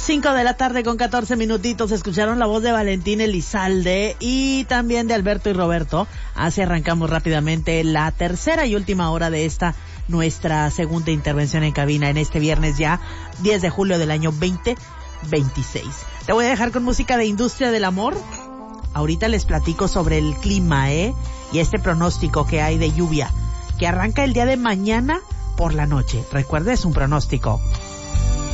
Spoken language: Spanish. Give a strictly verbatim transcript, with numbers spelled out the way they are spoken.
cinco de la tarde con catorce minutitos. Escucharon la voz de Valentín Elizalde y también de Alberto y Roberto. Así arrancamos rápidamente la tercera y última hora de esta nuestra segunda intervención en cabina en este viernes ya diez de julio del año veinte veintiséis. Te voy a dejar con música de Industria del Amor. Ahorita les platico sobre el clima, ¿eh? Y este pronóstico que hay de lluvia, que arranca el día de mañana por la noche. Recuerda, es un pronóstico.